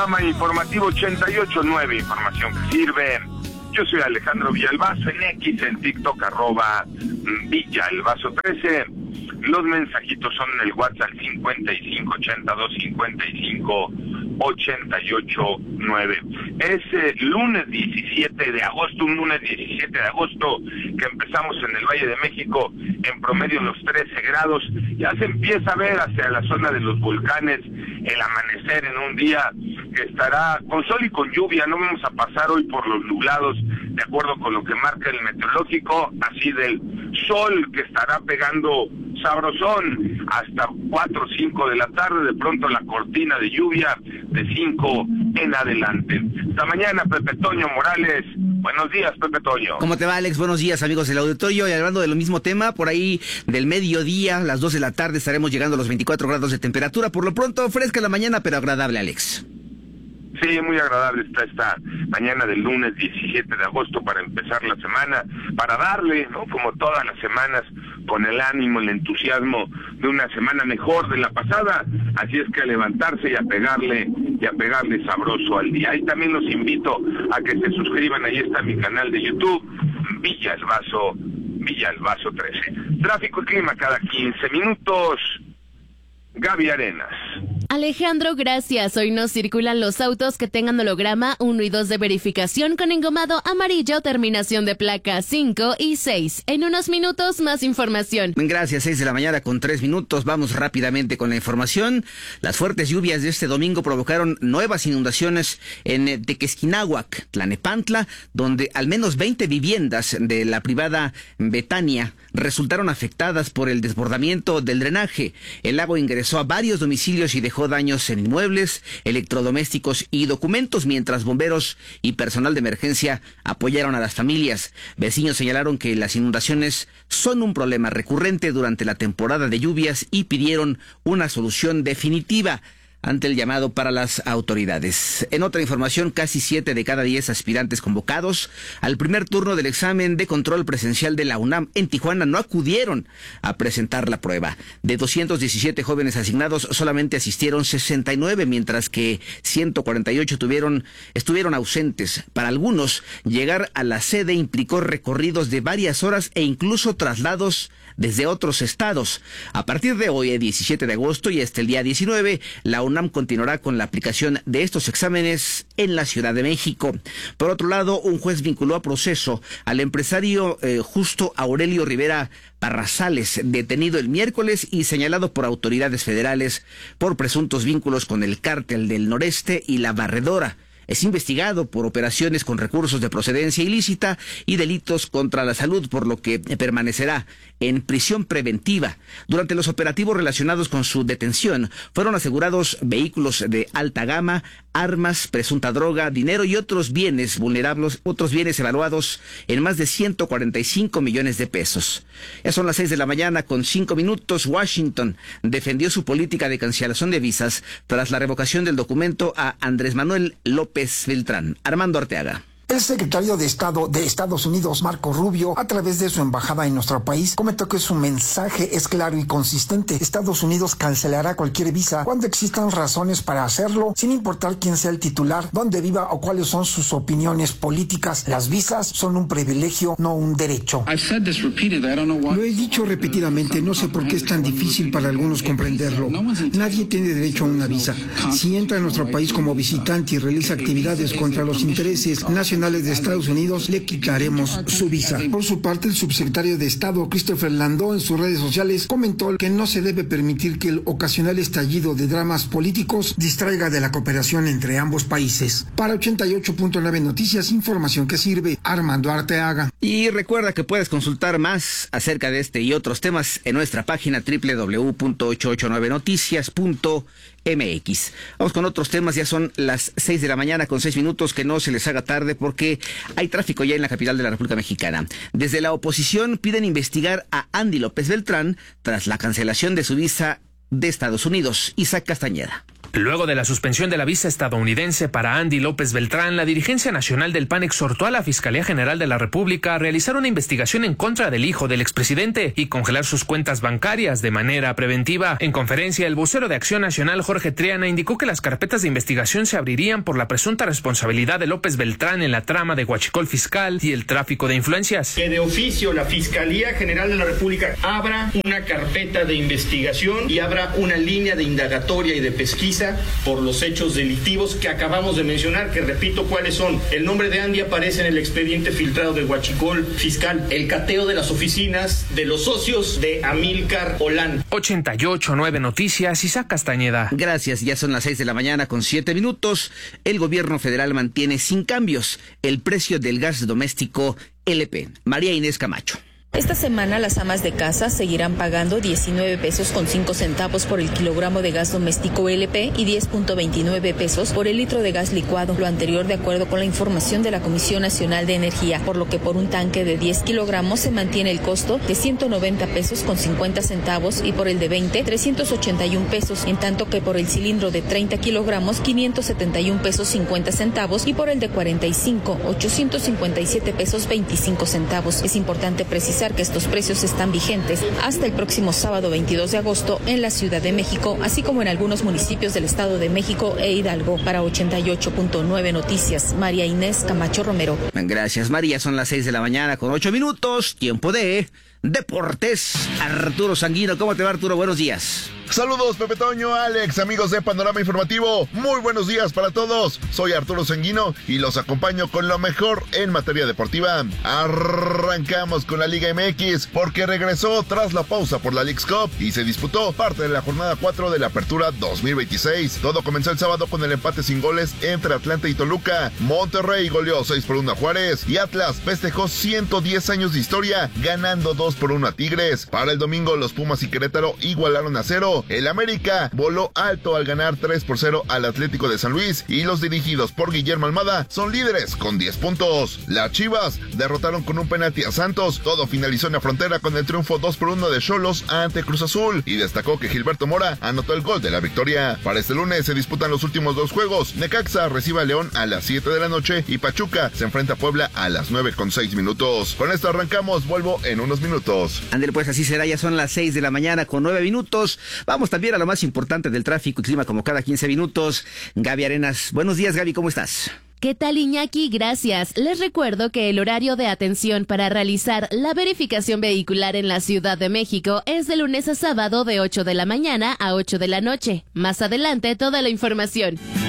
panorama informativo 88.9, información que sirve. Yo soy Alejandro Villalbazo, en X, en TikTok, @Villalbazo13. Los mensajitos son en el WhatsApp 5582558889. Es lunes 17 de agosto, un lunes 17 de agosto que empezamos en el Valle de México en promedio en los 13 grados. Ya se empieza a ver hacia la zona de los volcanes el amanecer en un día que estará con sol y con lluvia. No vamos a pasar hoy por los nublados, de acuerdo con lo que marca el meteorológico, así del sol que estará pegando sabrosón hasta 4 o 5 de la tarde, de pronto la cortina de lluvia de 5 en adelante. Hasta mañana, Pepe Toño Morales. Buenos días, Pepe Toño. ¿Cómo te va, Alex? Buenos días, amigos del auditorio. Y hablando de lo mismo tema, por ahí del mediodía, las 2 de la tarde, estaremos llegando a los 24 grados de temperatura. Por lo pronto, fresca la mañana, pero agradable, Alex. Sí, muy agradable está esta mañana del lunes 17 de agosto para empezar la semana, para darle, ¿no?, como todas las semanas, con el ánimo, el entusiasmo de una semana mejor de la pasada. Así es que a levantarse y a pegarle sabroso al día. Ahí también los invito a que se suscriban, ahí está mi canal de YouTube, Villalbazo 13. Tráfico y clima cada 15 minutos. Gaby Arenas. Alejandro, gracias. Hoy no circulan los autos que tengan holograma 1 y 2 de verificación con engomado amarillo, terminación de placa 5 y 6. En unos minutos, más información. Gracias, 6 de la mañana con 3 minutos. Vamos rápidamente con la información. Las fuertes lluvias de este domingo provocaron nuevas inundaciones en Tequesquinahuac, Tlanepantla, donde al menos 20 viviendas de la privada Betania resultaron afectadas por el desbordamiento del drenaje. El lago ingresó a varios domicilios y dejó daños en inmuebles, electrodomésticos y documentos, mientras bomberos y personal de emergencia apoyaron a las familias. Vecinos señalaron que las inundaciones son un problema recurrente durante la temporada de lluvias y pidieron una solución definitiva ante el llamado para las autoridades. En otra información, casi 7 de cada 10 aspirantes convocados al primer turno del examen de control presencial de la UNAM en Tijuana no acudieron a presentar la prueba. De 217 jóvenes asignados, solamente asistieron 69, mientras que 148 estuvieron ausentes. Para algunos, llegar a la sede implicó recorridos de varias horas e incluso traslados desde otros estados. A partir de hoy, el 17 de agosto y hasta el día 19, la UNAM continuará con la aplicación de estos exámenes en la Ciudad de México. Por otro lado, un juez vinculó a proceso al empresario Justo Aurelio Rivera Parrazales, detenido el miércoles y señalado por autoridades federales por presuntos vínculos con el Cártel del Noreste y la Barredora. Es investigado por operaciones con recursos de procedencia ilícita y delitos contra la salud, por lo que permanecerá en prisión preventiva. Durante los operativos relacionados con su detención, fueron asegurados vehículos de alta gama, armas, presunta droga, dinero y otros bienes evaluados en más de 145 millones de pesos. Ya son las 6 de la mañana con 5 minutos. Washington defendió su política de cancelación de visas tras la revocación del documento a Andrés Manuel López Beltrán. Armando Arteaga. El secretario de Estado de Estados Unidos, Marco Rubio, a través de su embajada en nuestro país, comentó que su mensaje es claro y consistente. Estados Unidos cancelará cualquier visa cuando existan razones para hacerlo, sin importar quién sea el titular, dónde viva o cuáles son sus opiniones políticas. Las visas son un privilegio, no un derecho. Lo he dicho repetidamente, no sé por qué es tan difícil para algunos comprenderlo. Nadie tiene derecho a una visa. Si entra a nuestro país como visitante y realiza actividades contra los intereses nacionales de Estados Unidos, le quitaremos su visa. Por su parte, el subsecretario de Estado, Christopher Landau, en sus redes sociales, comentó que no se debe permitir que el ocasional estallido de dramas políticos distraiga de la cooperación entre ambos países. Para 88.9 Noticias, información que sirve, Armando Arteaga. Y recuerda que puedes consultar más acerca de este y otros temas en nuestra página www.889noticias.mx. Vamos con otros temas, ya son las 6 de la mañana con 6 minutos, que no se les haga tarde porque hay tráfico ya en la capital de la República Mexicana. Desde la oposición piden investigar a Andy López Beltrán tras la cancelación de su visa de Estados Unidos. Isaac Castañeda. Luego de la suspensión de la visa estadounidense para Andy López Beltrán, la dirigencia nacional del PAN exhortó a la Fiscalía General de la República a realizar una investigación en contra del hijo del expresidente y congelar sus cuentas bancarias de manera preventiva. En conferencia, el vocero de Acción Nacional, Jorge Triana, indicó que las carpetas de investigación se abrirían por la presunta responsabilidad de López Beltrán en la trama de huachicol fiscal y el tráfico de influencias. Que de oficio la Fiscalía General de la República abra una carpeta de investigación y abra una línea de indagatoria y de pesquisa por los hechos delictivos que acabamos de mencionar, que repito cuáles son. El nombre de Andy aparece en el expediente filtrado de huachicol fiscal, el cateo de las oficinas de los socios de Amílcar Olán. 88.9 Noticias, Isaac Castañeda. Gracias, ya son las 6 de la mañana con 7 minutos. El gobierno federal mantiene sin cambios el precio del gas doméstico LP. María Inés Camacho. Esta semana las amas de casa seguirán pagando 19 pesos con 5 centavos por el kilogramo de gas doméstico LP y 10.29 pesos por el litro de gas licuado, lo anterior de acuerdo con la información de la Comisión Nacional de Energía, por lo que por un tanque de 10 kilogramos se mantiene el costo de 190 pesos con 50 centavos y por el de 20, 381 pesos, en tanto que por el cilindro de 30 kilogramos, 571 pesos 50 centavos y por el de 45, 857 pesos 25 centavos. Es importante precisar que estos precios están vigentes hasta el próximo sábado 22 de agosto en la Ciudad de México, así como en algunos municipios del Estado de México e Hidalgo. Para 88.9 Noticias, María Inés Camacho Romero. Gracias, María. Son las 6 de la mañana con 8 minutos. Tiempo de deportes. Arturo Sanguino, ¿cómo te va, Arturo? Buenos días. Saludos, Pepe Toño, Alex, amigos de Panorama Informativo. Muy buenos días para todos. Soy Arturo Sanguino y los acompaño con lo mejor en materia deportiva. Arrancamos con la Liga MX porque regresó tras la pausa por la Leagues Cup y se disputó parte de la jornada 4 de la Apertura 2026. Todo comenzó el sábado con el empate sin goles entre Atlanta y Toluca. Monterrey goleó 6-1 a Juárez y Atlas festejó 110 años de historia ganando 2-1 a Tigres. Para el domingo los Pumas y Querétaro igualaron a 0. El América voló alto al ganar 3-0 al Atlético de San Luis y los dirigidos por Guillermo Almada son líderes con 10 puntos. Las Chivas derrotaron con un penalti a Santos. Todo finalizó en la frontera con el triunfo 2-1 de Xolos ante Cruz Azul y destacó que Gilberto Mora anotó el gol de la victoria. Para este lunes se disputan los últimos 2 juegos. Necaxa recibe a León a las 7 de la noche y Pachuca se enfrenta a Puebla a las 9:06. Con esto arrancamos, vuelvo en unos minutos. Ándale, pues así será, ya son las 6 de la mañana con 9 minutos. Vamos también a lo más importante del tráfico y clima como cada 15 minutos. Gaby Arenas. Buenos días, Gaby, ¿cómo estás? ¿Qué tal, Iñaki? Gracias. Les recuerdo que el horario de atención para realizar la verificación vehicular en la Ciudad de México es de lunes a sábado de 8 de la mañana a 8 de la noche. Más adelante, toda la información.